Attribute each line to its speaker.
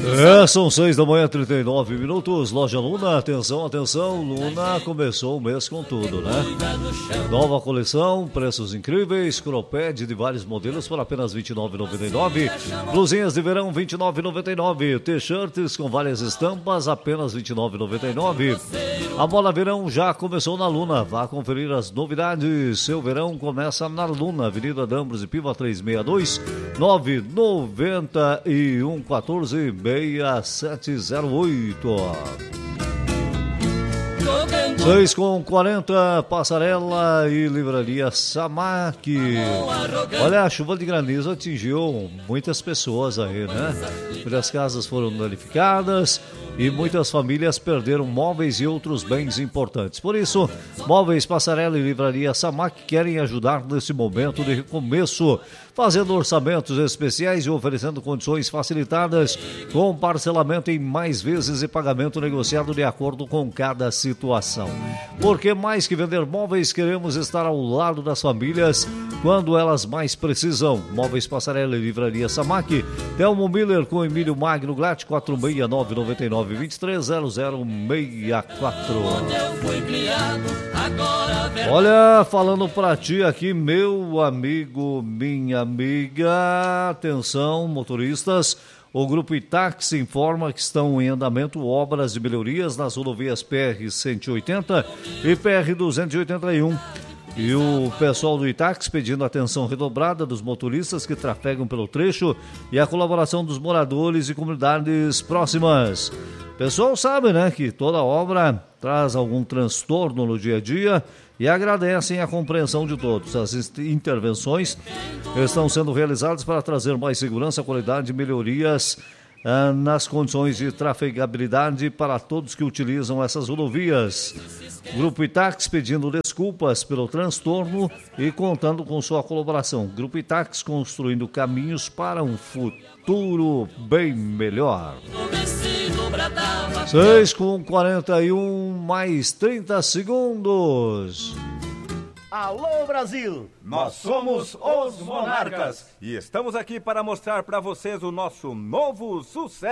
Speaker 1: São 6h39. Loja Luna, atenção, Luna começou o mês com tudo, né? Nova coleção, preços incríveis, cropped de vários modelos por apenas R$ 29,99. Blusinhas de verão, R$ 29,99. T-shirts com várias estampas, apenas R$ 29,99. A moda verão já começou na Luna. Vá conferir as novidades. Seu verão começa na Luna, Avenida Dambros e Piva 362, 991146708. 6h40, Passarela e Livraria Samac. Olha, a chuva de granizo atingiu muitas pessoas aí, né? Muitas casas foram danificadas e muitas famílias perderam móveis e outros bens importantes. Por isso, Móveis Passarela e Livraria Samac querem ajudar nesse momento de recomeço, fazendo orçamentos especiais e oferecendo condições facilitadas com parcelamento em mais vezes e pagamento negociado de acordo com cada situação. Porque mais que vender móveis, queremos estar ao lado das famílias quando elas mais precisam. Móveis Passarela e Livraria Samac, Telmo Miller com Emílio Magno Glatt, 469-99-230064. Olha, falando pra ti aqui, meu amigo, minha amiga, atenção, motoristas. O Grupo Itax informa que estão em andamento obras de melhorias nas rodovias PR-180 e PR-281. E o pessoal do Itax pedindo atenção redobrada dos motoristas que trafegam pelo trecho e a colaboração dos moradores e comunidades próximas. O pessoal sabe, né, que toda obra traz algum transtorno no dia a dia e agradecem a compreensão de todos. As intervenções estão sendo realizadas para trazer mais segurança, qualidade e melhorias nas condições de trafegabilidade para todos que utilizam essas rodovias. Grupo Itax pedindo desculpas pelo transtorno e contando com sua colaboração. Grupo Itax construindo caminhos para um futuro bem melhor. 6h41, mais 30 segundos.
Speaker 2: Alô, Brasil! Nós somos os Monarcas e estamos aqui para mostrar para vocês o nosso novo sucesso.